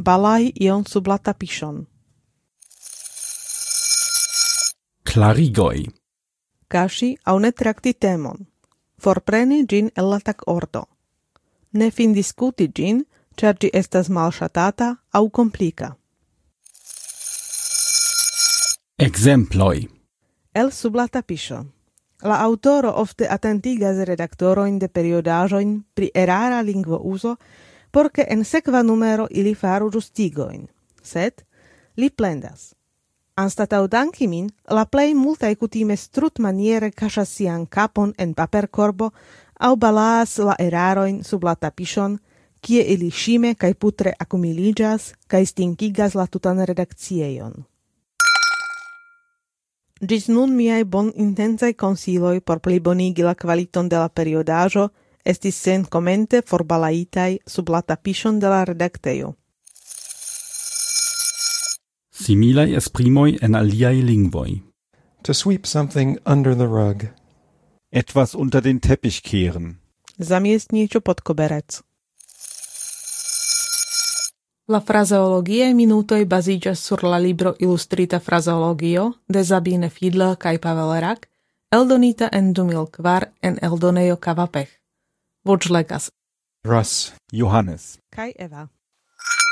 balai ion sub la tapiŝon. Klarigoj. Kaŝi aŭ ne trakti temon. Forpreni ĝin el la takordo. Ne findiskuti ĝin, ĉar ĝi estas malŝatata aŭ komplika. Ekzemploj. El sub la tapiŝo. La aŭtoro ofte atentigas redaktorojn de periodaĵojn pri erara lingvouzo, por ke en sekva numero ili faru ĝustigojn. Sed li plendas. Anstataŭ danki min, la plej multaj kutime strutmaniere kaŝas sian kapon en paperkorbo aŭ balaas la erarojn sub la tapiŝon, kie ili ŝime kaj putre akumiliĝas kaj stinkigas la tutan redakciejon. Ĝis nun miaj bonintencaj konsiloj por plibonigi la kvaliton de la periodaĵo estis senkomente forbalaitaj sub la tapiŝon de la redaktejo. Similaj esprimoj en aliaj lingvoj. To sweep something under the rug. Etwas unter den Teppich kehren. Zamiest niečo pod koberec. La frazeologiae minutoj baziĝas sur la libro Ilustrita frazeologio de Sabine Fiedler kaj Pavel Rak, eldonita en 2004 en eldonejo Kavapech. Voĉlegas Russ, Johannes. kaj Eva.